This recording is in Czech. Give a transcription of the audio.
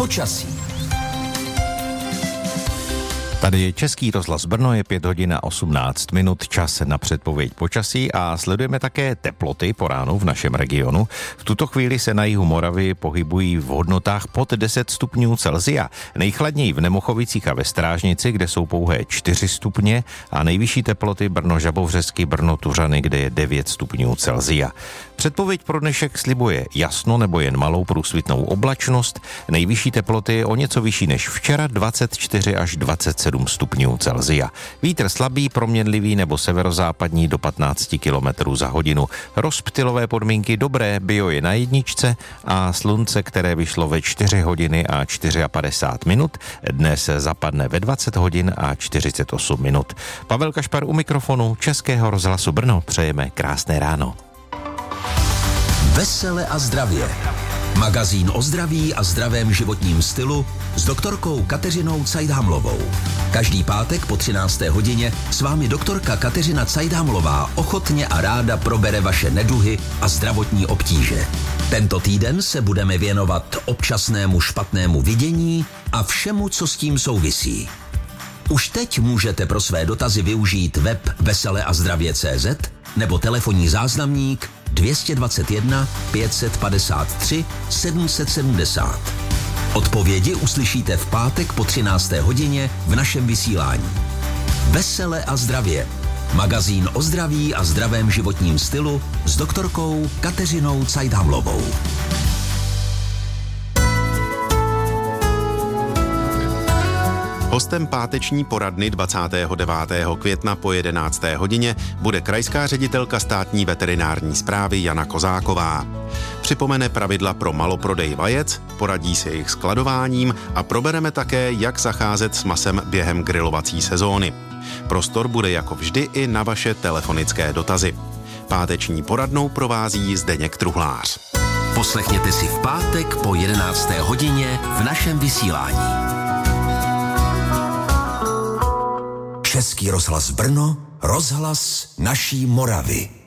počasí. Tady je Český rozhlas Brno, je 5 hodin a 18 minut, čas na předpověď počasí a sledujeme také teploty po ránu v našem regionu. V tuto chvíli se na jihu Moravy pohybují v hodnotách pod 10 stupňů Celsia. Nejchladněji v Nemochovicích a ve Strážnici, kde jsou pouhé 4 stupně a nejvyšší teploty Brno-Žabovřesky, Brno-Tuřany, kde je 9 stupňů Celsia. Předpověď pro dnešek slibuje jasno nebo jen malou průsvitnou oblačnost. Nejvyšší teploty o něco vyšší než včera, 24 až 27 stupňů Celsia. Vítr slabý, proměnlivý nebo severozápadní do 15 km za hodinu. Rozptylové podmínky dobré, bio je na jedničce a slunce, které vyšlo ve 4 hodiny a 54 minut, dnes zapadne ve 20 hodin a 48 minut. Pavel Kašpar u mikrofonu Českého rozhlasu Brno. Přejeme krásné ráno. Vesele a zdravě. Magazín o zdraví a zdravém životním stylu s doktorkou Kateřinou Cajdhamlovou. Každý pátek po 13. hodině s vámi doktorka Kateřina Cajdhamlová ochotně a ráda probere vaše neduhy a zdravotní obtíže. Tento týden se budeme věnovat občasnému špatnému vidění a všemu, co s tím souvisí. Už teď můžete pro své dotazy využít web veseleazdravě.cz nebo telefonní záznamník 221 553 770. Odpovědi uslyšíte v pátek po 13. hodině v našem vysílání. Vesele a zdravě. Magazín o zdraví a zdravém životním stylu s doktorkou Kateřinou Cajdhamlovou. Hostem páteční poradny 29. května po 11. hodině bude krajská ředitelka státní veterinární správy Jana Kozáková. Připomene pravidla pro maloprodej vajec, poradí se jejich skladováním a probereme také, jak zacházet s masem během grilovací sezóny. Prostor bude jako vždy i na vaše telefonické dotazy. Páteční poradnou provází Zdeněk Truhlář. Poslechněte si v pátek po 11. hodině v našem vysílání. Český rozhlas Brno, rozhlas naší Moravy.